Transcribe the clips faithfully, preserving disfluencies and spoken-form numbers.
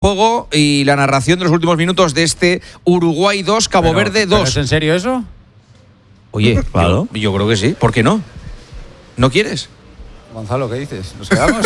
juego y la narración de los últimos minutos de este Uruguay dos, Cabo pero, Verde dos. ¿pero ¿Es en serio eso? Oye, claro. yo, yo creo que sí. ¿Por qué no? ¿No quieres? Gonzalo, ¿qué dices? ¿Nos quedamos?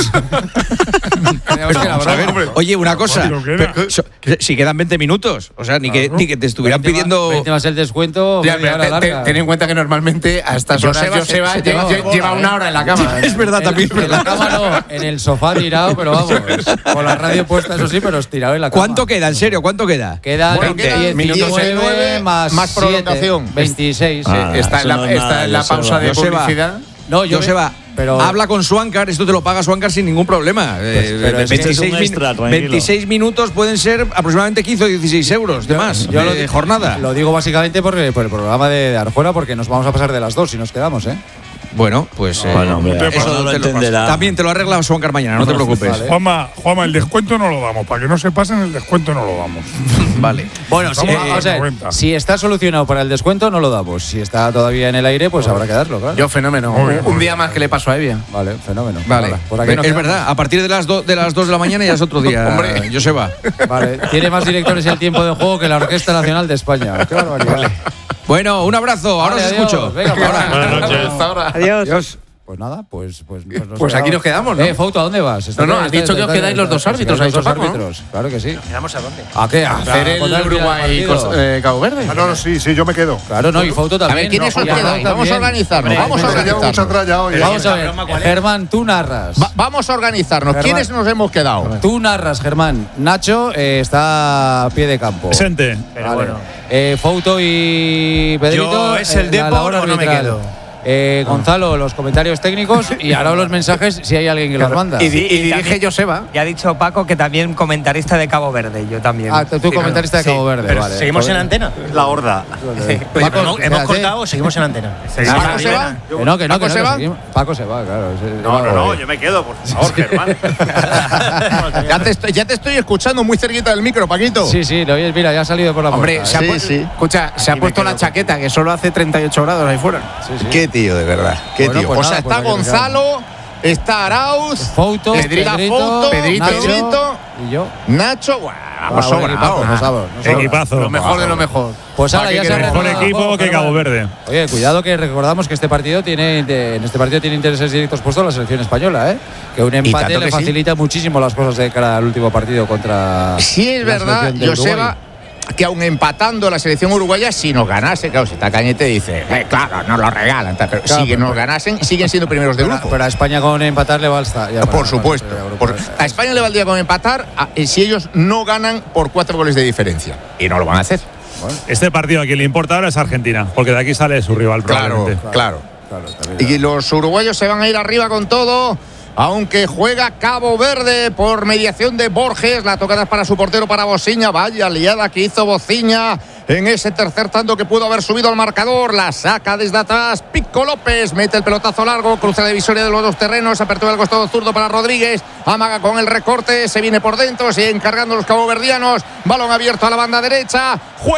Pero, vamos a ver, oye, una cosa. Pero, so, si quedan veinte minutos. O sea, ni, claro. que, ni que te estuvieran veinte pidiendo. veinte más el descuento. Ya, pero te, te, ten en cuenta que normalmente a estas horas Joseba, Joseba se, se lleva, lleva, lleva una hora en la cama. Es verdad, en, también. En la cama no, en el sofá tirado, pero vamos. Con la radio puesta, eso sí, pero estirado en la cama. ¿Cuánto queda? En serio, ¿cuánto queda? Queda bueno, diecinueve más, más prolongación. veintiséis. Ah, está en la, está en la pausa de publicidad. No, yo Joseba, pero habla con Swankar, esto te lo paga Swankar sin ningún problema. Pues, pero eh, veintiséis, extra, veintiséis minutos pueden ser aproximadamente quince o dieciséis euros de más yo, yo de lo, jornada. Lo digo básicamente porque, por el programa de Arjona, porque nos vamos a pasar de las dos si nos quedamos, ¿eh? Bueno, pues no, eh, bueno, hombre, eso no lo te entenderá. Lo también te lo arregla Swankar mañana, no te preocupes. Vale. Juanma, Juanma, el descuento no lo damos. Para que no se pasen, el descuento no lo damos. Vale. Bueno, si, eh, o sea, si está solucionado para el descuento, no lo damos. Si está todavía en el aire, pues habrá que darlo, claro. Yo, fenómeno. Muy bien, un día más que le paso a Evia. Vale, fenómeno. Vale. Vale. Por aquí es quedamos. Verdad, a partir de las, do, de las dos de la mañana ya es otro día. Hombre, Joseba. Vale, tiene más directores el tiempo de juego que la Orquesta Nacional de España. Qué barbaridad. Vale. Bueno, un abrazo. Ahora vale, os adiós. escucho. Venga, ahora. Buenas noches. Hasta ahora. Adiós. adiós. Pues nada, pues pues, pues, nos pues aquí nos quedamos, ¿no? Eh, Fouto, ¿a dónde vas? No, no, has dicho que os quedáis los dos árbitros, ha dicho Paco, ¿no? Claro que sí. ¿Quedamos a dónde? ¿A qué? ¿A hacer el Uruguay y eh, Cabo Verde? Ah, no, no, sí, sí, yo me quedo. Claro, no, y Fouto también. A ver, ¿quiénes no, os quedáis? Vamos a organizarnos, vamos a organizarnos. Mucha tralla hoy. Vamos a ver, Germán, tú narras. Va, vamos a organizarnos. Germán. ¿Quiénes nos hemos quedado? Tú narras, Germán. Nacho eh, está a pie de campo. Presente. Pero vale. Bueno. Eh, Fouto y Pedrito. Yo es el eh, Depor o no me quedo. Eh, Gonzalo, los comentarios técnicos y ahora los mensajes si hay alguien que claro. los manda. Y, y, y dirige Joseba. Ya ha dicho Paco que también comentarista de Cabo Verde, yo también. Ah, tú sí, comentarista claro. de Cabo Verde, sí, vale. ¿Seguimos en antena? La horda. Sí. Oye, Paco, no, hemos cortado o seguimos en antena. ¿Paco se va? Que no, que no, ¿Paco que se no, va? que Paco se va, claro. No, no, no, yo me quedo, por favor, Germán. ya, te estoy, ya te estoy escuchando muy cerquita del micro, Paquito. Sí, sí, lo oyes, mira, ya ha salido por la Hombre, puerta. se ¿eh? ha sí, sí. Escucha, se ha puesto la chaqueta, que solo hace treinta y ocho grados ahí fuera. Sí, sí. Qué tío, de verdad. Qué bueno, tío. Pues o sea, nada, está pues Gonzalo, está Arauz, Fouto, Pedrito, Pedrito, Pedrito, Nacho, Pedrito y yo. Nacho, wow, vamos ah, equipazo, no sabes, no sabes. Equipazo. Lo mejor de lo mejor. Pues ahora ya se ha mejor equipo que Cabo Verde. Oye, cuidado que recordamos que este partido tiene en este partido tiene intereses directos puestos la selección española, ¿eh? Que un empate le facilita sí. muchísimo las cosas de cara al último partido contra. Sí, es verdad, Joseba, que aún empatando la selección uruguaya, si nos ganase, claro, si está Cañete dice, eh, claro, nos lo regalan, pero claro, si pero, nos ganasen, siguen siendo primeros de pero, grupo. Pero a España con empatar le basta. Ya por para, supuesto. Para, por, a España le valdría con empatar a, si ellos no ganan por cuatro goles de diferencia. Y no lo van a hacer. Bueno. Este partido a quien le importa ahora es Argentina, porque de aquí sale su rival, probablemente. Claro, claro. claro y los uruguayos se van a ir arriba con todo. Aunque juega Cabo Verde por mediación de Borges. La tocada es para su portero, para Bociña. Vaya liada que hizo Bociña en ese tercer tanto que pudo haber subido al marcador. La saca desde atrás Pico López. Mete el pelotazo largo. Cruza la divisoria de los dos terrenos. Apertura del costado zurdo para Rodríguez. Amaga con el recorte. Se viene por dentro. Siguen cargando los caboverdianos. Balón abierto a la banda derecha.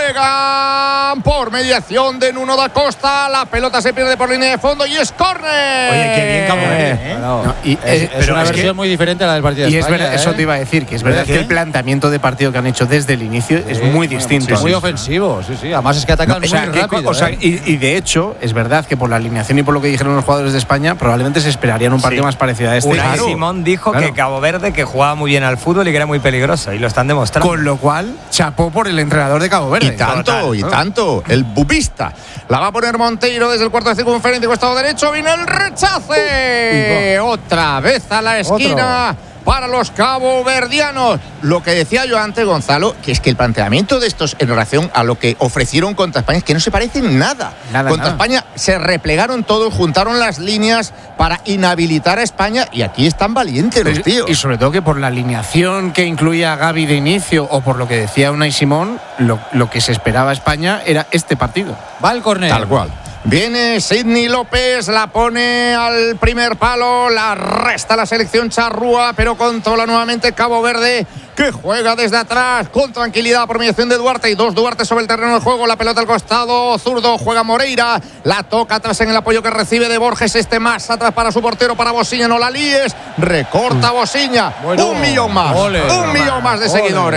Juegan por mediación de Nuno da Costa. La pelota se pierde por línea de fondo y es córner. Oye, qué bien Cabo Verde, ¿eh? No, no, y, es, eh, es pero una es versión que, muy diferente a la del partido de y España. Es verdad, ¿eh? eso te iba a decir, que es verdad ¿Qué? que el planteamiento de partido que han hecho desde el inicio sí, es muy distinto. Es muy ofensivo, sí, sí. Además es que atacan no, o sea, muy que, rápido. O sea, ¿eh? y, y de hecho, es verdad que por la alineación y por lo que dijeron los jugadores de España, probablemente se esperarían un partido sí. más parecido a este. Unai claro. Simón dijo claro. que Cabo Verde que jugaba muy bien al fútbol y que era muy peligroso, y lo están demostrando. Con lo cual, chapó por el entrenador de Cabo Verde. Y tanto, Total, y ¿no? tanto. El bubista. La va a poner Monteiro desde el cuarto de circunferencia, costado derecho. Viene el rechace. Uy, otra vez a la esquina. Otro. Para los caboverdianos. Lo que decía yo antes, Gonzalo, que es que el planteamiento de estos en relación a lo que ofrecieron contra España es que no se parecen nada. nada contra nada. España se replegaron todos, juntaron las líneas para inhabilitar a España y aquí están valientes los tíos. Y sobre todo que por la alineación que incluía a Gavi de inicio o por lo que decía Unai Simón, lo, lo que se esperaba a España era este partido. Va el córner. Tal cual. Viene Sidney López, la pone al primer palo, la resta la selección charrúa, pero controla nuevamente Cabo Verde, que juega desde atrás con tranquilidad por mediación de Duarte y dos Duarte sobre el terreno de juego. La pelota al costado zurdo, juega Moreira, la toca atrás en el apoyo que recibe de Borges, este más atrás para su portero, para Bociña, no la líes, recorta Bociña, bueno, un millón más, ole, un millón más de ole. seguidores.